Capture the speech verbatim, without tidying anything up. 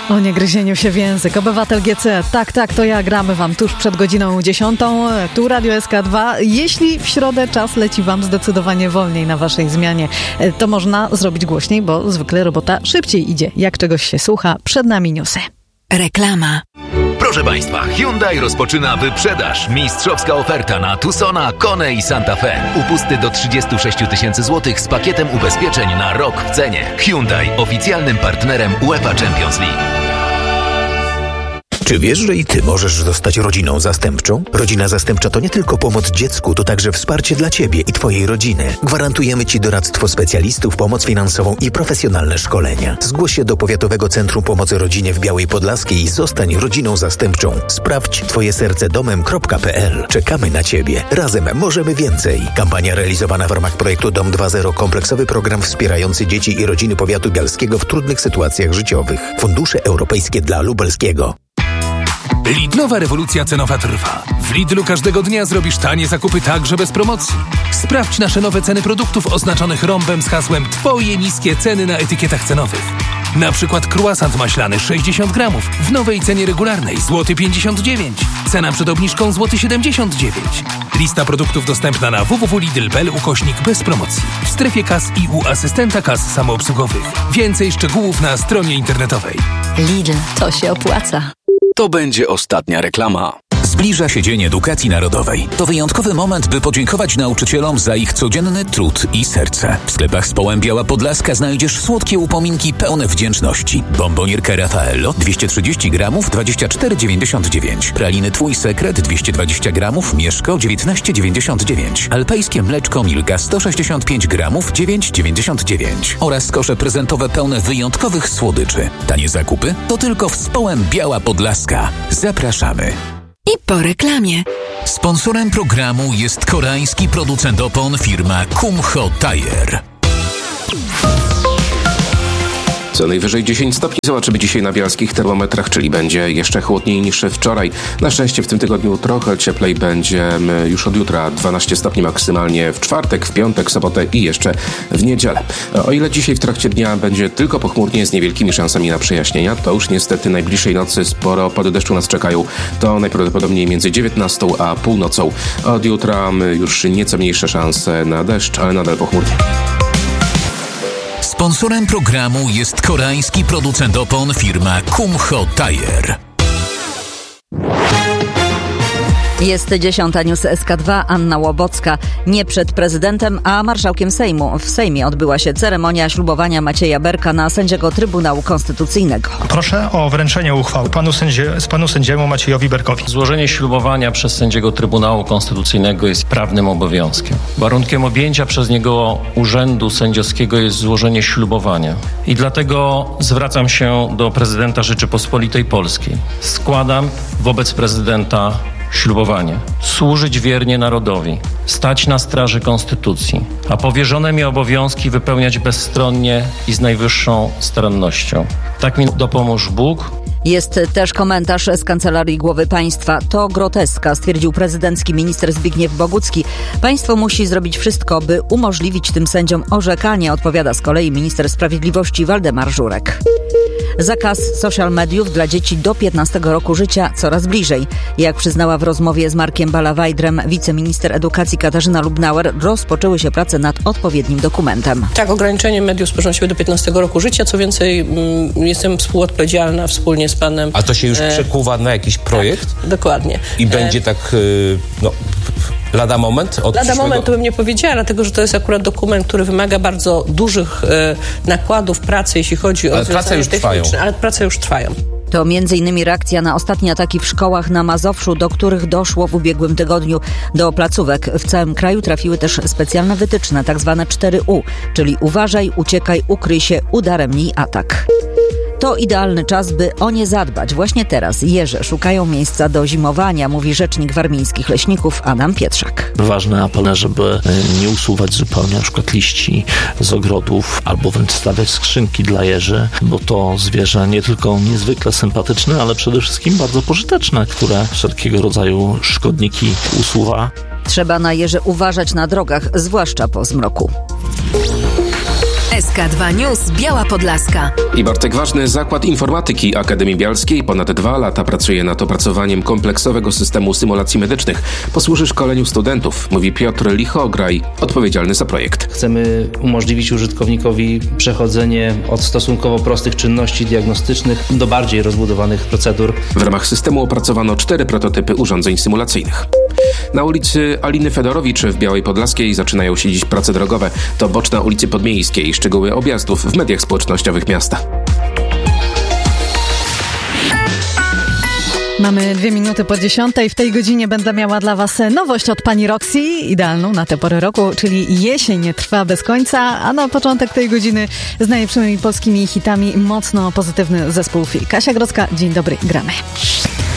O niegryzieniu się w język. Obywatel G C. Tak, tak, to ja. Gramy wam tuż przed godziną dziesiątą. Tu Radio S K dwa. Jeśli w środę czas leci wam zdecydowanie wolniej na waszej zmianie, to można zrobić głośniej, bo zwykle robota szybciej idzie. Jak czegoś się słucha, przed nami newsy. Reklama. Proszę Państwa, Hyundai rozpoczyna wyprzedaż. Mistrzowska oferta na Tucsona, Kone i Santa Fe. Upusty do trzydzieści sześć tysięcy złotych z pakietem ubezpieczeń na rok w cenie. Hyundai, oficjalnym partnerem UEFA Champions League. Czy wiesz, że i ty możesz zostać rodziną zastępczą? Rodzina zastępcza to nie tylko pomoc dziecku, to także wsparcie dla ciebie i twojej rodziny. Gwarantujemy ci doradztwo specjalistów, pomoc finansową i profesjonalne szkolenia. Zgłoś się do Powiatowego Centrum Pomocy Rodzinie w Białej Podlaskiej i zostań rodziną zastępczą. Sprawdź twoje serce domem kropka p l. Czekamy na ciebie. Razem możemy więcej. Kampania realizowana w ramach projektu Dom dwa zero. Kompleksowy program wspierający dzieci i rodziny powiatu bialskiego w trudnych sytuacjach życiowych. Fundusze Europejskie dla Lubelskiego. Lidlowa rewolucja cenowa trwa. W Lidlu każdego dnia zrobisz tanie zakupy także bez promocji. Sprawdź nasze nowe ceny produktów oznaczonych rąbem z hasłem Twoje niskie ceny na etykietach cenowych. Na przykład croissant maślany sześćdziesiąt gramów w nowej cenie regularnej złoty pięćdziesiąt dziewięć. Cena przed obniżką złoty siedemdziesiąt dziewięć. Lista produktów dostępna na w w w kropka lidl kropka p l ukośnik bez promocji. W strefie kas i u asystenta kas samoobsługowych. Więcej szczegółów na stronie internetowej. Lidl, to się opłaca. To będzie ostatnia reklama. Zbliża się Dzień Edukacji Narodowej. To wyjątkowy moment, by podziękować nauczycielom za ich codzienny trud i serce. W sklepach z Połem Biała Podlaska znajdziesz słodkie upominki pełne wdzięczności. Bombonierka Raffaello dwieście trzydzieści gramów dwadzieścia cztery dziewięćdziesiąt dziewięć. Praliny Twój Sekret dwieście dwadzieścia gramów Mieszko dziewiętnaście dziewięćdziesiąt dziewięć. Alpejskie mleczko Milka sto sześćdziesiąt pięć gramów dziewięć dziewięćdziesiąt dziewięć. Oraz kosze prezentowe pełne wyjątkowych słodyczy. Tanie zakupy to tylko w Połem Biała Podlaska. Zapraszamy. I po reklamie. Sponsorem programu jest koreański producent opon firma Kumho Tire. Co najwyżej dziesięć stopni zobaczymy dzisiaj na bialskich termometrach, czyli będzie jeszcze chłodniej niż wczoraj. Na szczęście w tym tygodniu trochę cieplej będzie już od jutra. dwanaście stopni maksymalnie w czwartek, w piątek, sobotę i jeszcze w niedzielę. O ile dzisiaj w trakcie dnia będzie tylko pochmurnie z niewielkimi szansami na przejaśnienia, to już niestety najbliższej nocy sporo opady deszczu nas czekają. To najprawdopodobniej między dziewiętnastą a północą. Od jutra już nieco mniejsze szanse na deszcz, ale nadal pochmurnie. Sponsorem programu jest koreański producent opon firma Kumho Tire. Jest dziesiąta, news S K dwa, Anna Łobocka. Nie przed prezydentem, a marszałkiem Sejmu. W Sejmie odbyła się ceremonia ślubowania Macieja Berka na sędziego Trybunału Konstytucyjnego. Proszę o wręczenie uchwały panu, sędzie, panu sędziemu Maciejowi Berkowi. Złożenie ślubowania przez sędziego Trybunału Konstytucyjnego jest prawnym obowiązkiem. Warunkiem objęcia przez niego urzędu sędziowskiego jest złożenie ślubowania. I dlatego zwracam się do prezydenta Rzeczypospolitej Polskiej. Składam wobec prezydenta ślubowanie. Służyć wiernie narodowi, stać na straży Konstytucji, a powierzone mi obowiązki wypełniać bezstronnie i z najwyższą starannością. Tak mi dopomóż Bóg. Jest też komentarz z Kancelarii Głowy Państwa. To groteska, stwierdził prezydencki minister Zbigniew Bogucki. Państwo musi zrobić wszystko, by umożliwić tym sędziom orzekanie, odpowiada z kolei minister sprawiedliwości Waldemar Żurek. Zakaz social mediów dla dzieci do piętnastego roku życia coraz bliżej. Jak przyznała w rozmowie z Markiem Balawajdrem wiceminister edukacji Katarzyna Lubnauer, rozpoczęły się prace nad odpowiednim dokumentem. Tak, ograniczenie mediów społecznościowych do piętnastego roku życia. Co więcej, m, jestem współodpowiedzialna wspólnie z panem. A to się już przekuwa na jakiś projekt? Tak, dokładnie. I będzie tak, no... Lada moment? Od Lada przyszłego... moment to bym nie powiedziała, dlatego że to jest akurat dokument, który wymaga bardzo dużych e, nakładów pracy, jeśli chodzi o prace już trwają. Ale prace już trwają. To między innymi reakcja na ostatnie ataki w szkołach na Mazowszu, do których doszło w ubiegłym tygodniu. Do placówek w całym kraju trafiły też specjalne wytyczne, tak zwane cztery U, czyli uważaj, uciekaj, ukryj się, udaremnij atak. To idealny czas, by o nie zadbać. Właśnie teraz jeże szukają miejsca do zimowania, mówi rzecznik warmińskich leśników Adam Pietrzak. Ważny apel, żeby nie usuwać zupełnie na przykład liści z ogrodów albo wręcz stawiać skrzynki dla jeży, bo to zwierzę nie tylko niezwykle sympatyczne, ale przede wszystkim bardzo pożyteczne, które wszelkiego rodzaju szkodniki usuwa. Trzeba na jeże uważać na drogach, zwłaszcza po zmroku. S S K dwa News Biała Podlaska. I Bartek Ważny, Zakład Informatyki Akademii Bialskiej ponad dwa lata pracuje nad opracowaniem kompleksowego systemu symulacji medycznych. Posłuży szkoleniu studentów, mówi Piotr Lichograj, odpowiedzialny za projekt. Chcemy umożliwić użytkownikowi przechodzenie od stosunkowo prostych czynności diagnostycznych do bardziej rozbudowanych procedur. W ramach systemu opracowano cztery prototypy urządzeń symulacyjnych. Na ulicy Aliny Fedorowicz w Białej Podlaskiej zaczynają się dziś prace drogowe. To boczna ulicy Podmiejskiej. Szczegóły objazdów w mediach społecznościowych miasta. Mamy dwie minuty po dziesiątej. W tej godzinie będę miała dla Was nowość od pani Roxy, idealną na tę porę roku, czyli Jesień trwa bez końca, a na początek tej godziny z najlepszymi polskimi hitami mocno pozytywny zespół Fi. Kasia Grodzka, dzień dobry, gramy.